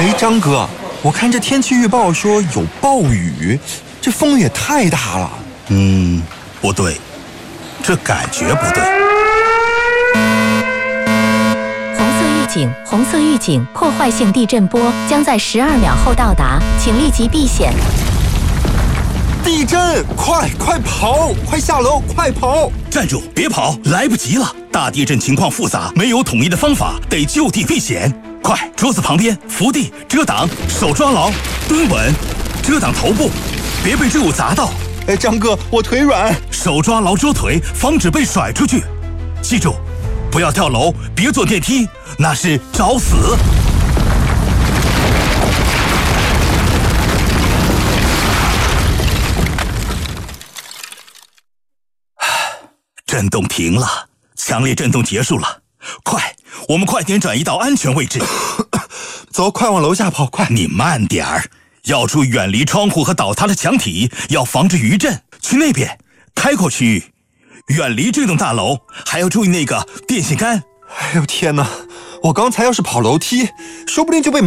张哥，我看这天气预报说有暴雨，这风也太大了。 不对，这感觉不对。 红色预警，破坏性地震波将在12秒后到达，请立即避险。 地震！快跑！快下楼！快跑！ 站住！别跑，来不及了！大地震情况复杂，没有统一的方法，得就地避险。快，桌子旁边扶地遮挡，手抓牢，蹲稳，遮挡头部，别被坠物砸到。 张哥，我腿软。 手抓牢桌腿，防止被甩出去。记住，不要跳楼，别坐电梯，那是找死。震动停了，强烈震动结束了。快，我们快点转移到安全位置。 走，快往楼下跑，快！ 你慢点儿，要注意远离窗户和倒塌的墙体，要防止余震。去那边，开阔区域，远离这栋大楼，还要注意那个电线杆。 哎呦天哪！我刚才要是跑楼梯，说不定就被